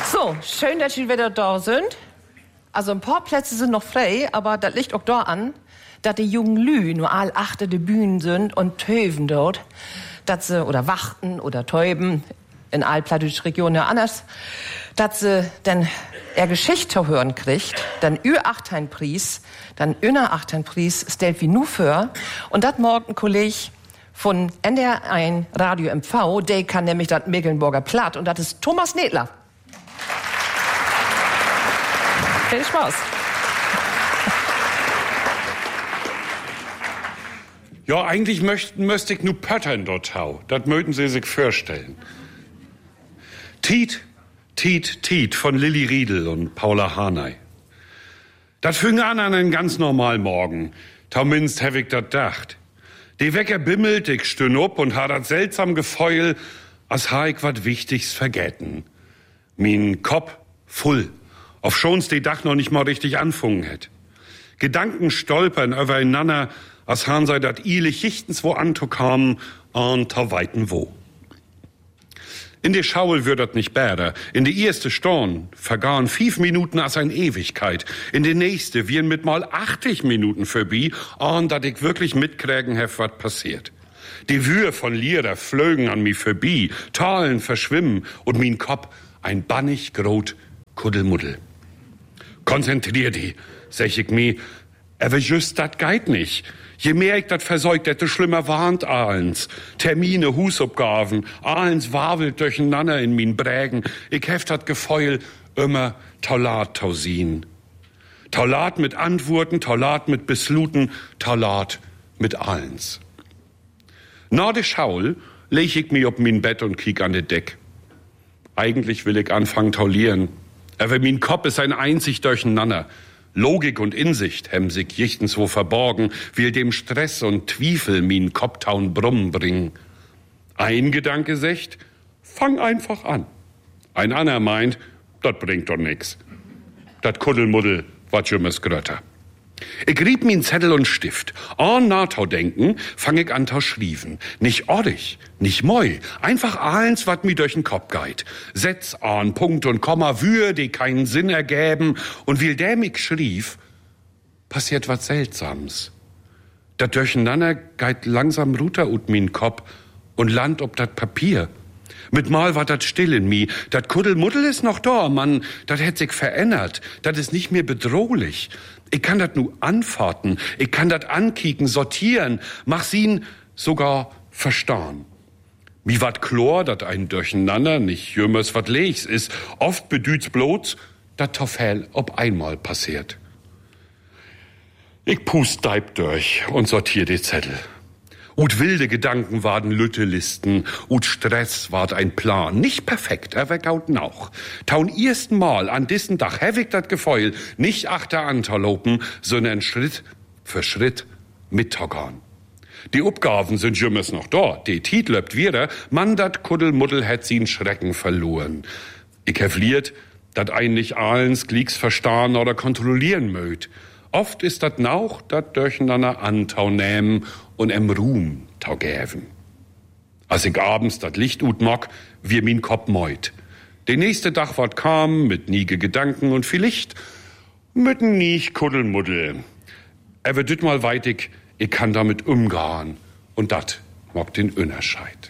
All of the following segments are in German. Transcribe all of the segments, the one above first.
So, schön, dass Sie wieder da sind. Also ein paar Plätze sind noch frei, aber das liegt auch da an, dass die jungen Lü nur all achter de Bühnen sind und töven dort, dass sie, oder wachten oder täuben, in all plattdeutsche Regionen ja anders, dass sie dann Geschichte hören kriegt, dann Ü-Achteinpreis, dann Ü-Achteinpreis stellt wie nu für, und dat morgen ein Kollege von NDR1 Radio MV, der kann nämlich das Mecklenburger Platt, und das ist Thomas Nedler. Viel Spaß. Ja, eigentlich möchte ich nur Pöttern dort hau. Das möchten Sie sich vorstellen. Tiet, Tiet, Tiet von Lilly Riedel und Paula Harney. Das fing an einen ganz normalen Morgen. Zumindest hab ich dat dacht. Die Wecker bimmelt, ich stön up und ha dat seltsam Gefeul, als ha ich wat Wichtigs vergessen. Min Kopf voll, auf schon's die Dach noch nicht mal richtig anfungen hätt. Gedanken stolpern übereinander, als han sei dat ile Chichtens wo anzukommen und ta weiten wo. In der Schaul wird das nicht besser. In die erste Stunde vergahen 5 Minuten als eine Ewigkeit. In die nächste wiren mit mal 80 Minuten vorbei, und dat ich wirklich mitkriegen hef, was passiert. Die Wühe von Lieder flögen an mi vorbei, Talen verschwimmen und min Kopf ein bannig grot Kuddelmuddel. Konzentrier die, sag ich mi, aber just dat geit nicht. Je mehr ich dat versäugt, desto schlimmer warnt ahlens. Termine, Husabgaben, ahlens wabelt durcheinander in min Brägen. Ich heft dat Gefeul immer Taulat tausin. Taulat mit Antworten, Taulat mit Besluten, Taulat mit ahlens. Na de Schaul leg ich mi op min Bett und kiek an de Deck. Eigentlich will ich anfangen taulieren, aber min Kopf ist ein einzig Durcheinander. Logik und Insicht hem sich jichtens wo verborgen, will dem Stress und Twiefel min Kopftaun Brummen bringen. Ein Gedanke secht, fang einfach an. Ein anderer meint, dat bringt doch nix. Dat Kuddelmuddel, wat jümmes Grötter. Ich rieb min Zettel und Stift. An Natau denken, fang ich an tau schrieven. Nicht ordig, nicht moi, einfach ahlens, wat mi durch'n Kopf geit. Setz an Punkt und Komma Wür, die keinen Sinn ergäben, und will däm ich schrief, passiert wat Seltsams. Dat Durcheinander geit langsam runter ut min Kopf und land ob dat Papier. Mit mal war dat still in mi. Dat Kuddelmuddel ist noch da, Mann. Dat hätt sich verändert. Dat ist nicht mehr bedrohlich. Ich kann dat nu antworten. Ich kann dat ankicken, sortieren. Mach sie'n sogar verstahn. Mi wat Chlor, dat ein Durcheinander, nicht jümmers wat Leichs ist. Oft bedüt's bloß, dat Toffel ob einmal passiert. Ich pust deib durch und sortier die Zettel. Ut wilde Gedanken waren Lüttelisten, ut Stress ward ein Plan. Nicht perfekt, aber gaut auch. Taun ersten Mal an diesen Dach hewig dat Gefeul, nicht achter anterlopen, sondern Schritt für Schritt mittoggern. Die Uppgaven sind jümmers noch dort, die Tiet löbt wieder, man dat Kuddelmuddel hätt sie'n Schrecken verloren. Ich hevliert, dat ein nicht ahlens Glicks verstahn oder kontrollieren mögt. Oft ist dat nauch, dat durcheinander antau nähmen und em Ruhm tau gäven. Als ich abends dat Licht ut mock, wir min Kopf meut. Der nächste Dach ward kam, mit niege Gedanken und vielleicht mit nicht Kuddelmuddel. Er wird mal weitig, ich kann damit umgehen, und dat mock den Unterscheid.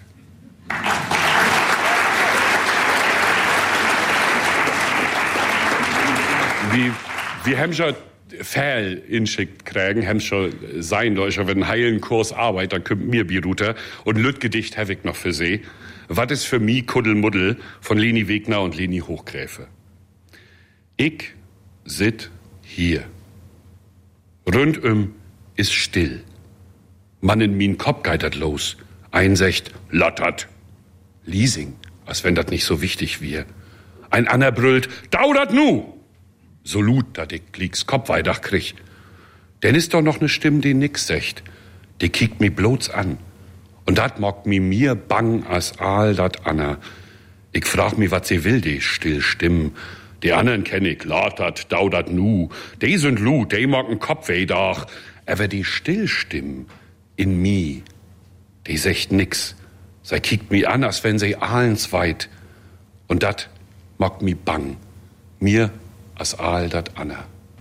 Wie haben schon Fäll inschickt kriegen, haben schon sein Deutscher, wenn ein heilen Kurs arbeitet, dann kommt mir Biruter und Lütgedicht habe ich noch für sie. Was ist für mich Kuddelmuddel von Leni Wegner und Leni Hochgräfe? Ich sit hier. Rundum ist still. Man in min Kopf geitert los. Einsecht, lottert. Leasing, als wenn das nicht so wichtig wär. Ein Anner brüllt, daudert nu! So lut, dat ich Glicks Kopf weidach krieg. Denn ist doch noch ne Stimme, die nix secht. Die kickt mi bloß an. Und dat mockt mir bang as aal dat Anna. Ich frag mi, wat sie will, die still Stimmen. Die anderen kenn ich, lottert, daudert nu. Die sind lut, die mocken Kopf weidach. Aber die Stillstimmen in mi, die secht nix. Sie kickt mi an, als wenn sie ahlens weit. Und dat mag mi bang. Mir as Aal dat Anna.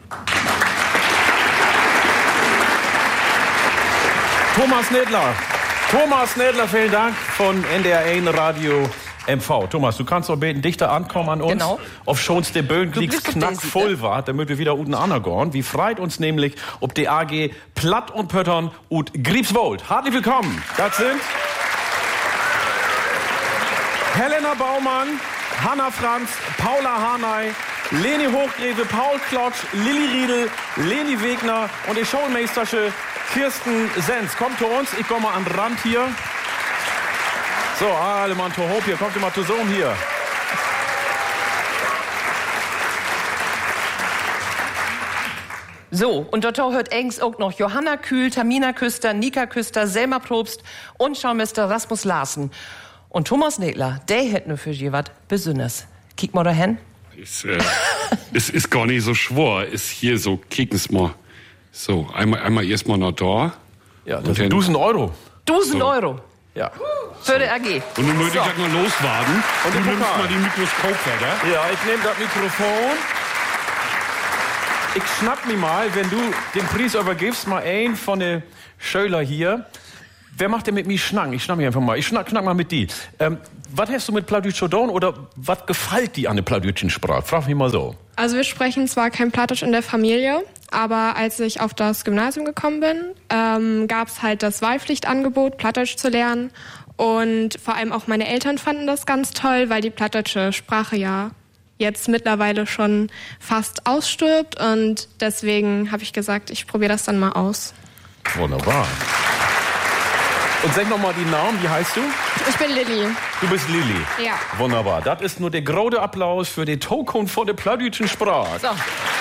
Thomas Nedler, vielen Dank von NDR1 Radio MV. Thomas, du kannst auch beten, dichter ankommen an uns. Genau. Auf schons der Böhnkriegs knackvoll war, damit wir wieder unten anagorn. Wie freit uns nämlich, ob die AG Platt und Pöttern und Griebswold. Herzlich willkommen. Das sind Helena Baumann, Hanna Franz, Paula Hanay, Leni Hochgreve, Paul Klotsch, Lilli Riedel, Leni Wegner und die Showmeistersche Kirsten Sens. Kommt zu uns, ich komme mal an den Rand hier. So, alle Mann, Hopp hier, kommt ihr mal zusammen hier. So, und dort hört engs auch noch Johanna Kühl, Tamina Küster, Nika Küster, Selma Probst und Schaumeister Rasmus Larsen. Und Thomas Nedler, der hätt nur für je wat Besonderes. Kick mal dahin. Es ist gar nicht so schwer. Ist hier so, kicken's mal. So, einmal erstmal noch da. Ja, das sind 1000 Euro. 1000 Euro. Ja. Für die AG. Und nun möchte ich das mal loswarten. Und du nimmst mal die Mikroskop weiter. Ja, ich nehme das Mikrofon. Ich schnapp mir mal, wenn du den Preis übergibst, mal einen von den Schöler hier. Wer macht denn mit mir Schnacken? Ich schnapp mich einfach mal. Ich schnack mal mit die. Was hast du mit Plattdeutsch Jordan oder was gefällt dir an der plattdeutschen Sprache? Frag mich mal so. Also wir sprechen zwar kein Plattdeutsch in der Familie, aber als ich auf das Gymnasium gekommen bin, gab es halt das Wahlpflichtangebot, Plattdeutsch zu lernen. Und vor allem auch meine Eltern fanden das ganz toll, weil die plattdeutsche Sprache ja jetzt mittlerweile schon fast ausstirbt. Und deswegen habe ich gesagt, ich probiere das dann mal aus. Wunderbar. Und sag noch mal die Namen, wie heißt du? Ich bin Lilli. Du bist Lilli. Ja. Wunderbar. Das ist nur der große Applaus für den Token von der plattdeutschen Sprache. So.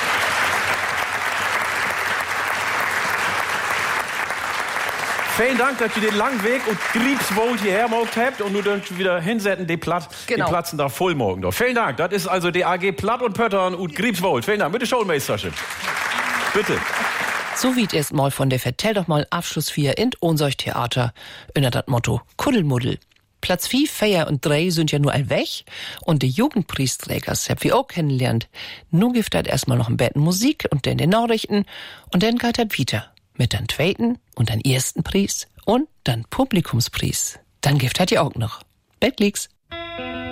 Vielen Dank, dass ihr den langen Weg und Griebswold hierher gemacht habt und nur dann wieder hinsetzen, die Platzen da voll morgen. Doch. Vielen Dank. Das ist also die AG Platt und Pöttern und Griebswold. Vielen Dank. Bitte Showmeisterschaft. Bitte. So wie erst mal von der Vertell doch mal Abschluss 4 in unser Theater unter das Motto Kuddelmuddel. Platz 4, 4 und 3 sind ja nur all weg und die Jugendpreisträgers habt wir auch kennengelernt. Nun gibt das erstmal noch ein Betten Musik und dann die Nachrichten und dann geht das weiter mit den zweiten und den ersten Preis und dann Publikumspreis. Dann gibt das ja auch noch. Bettlix.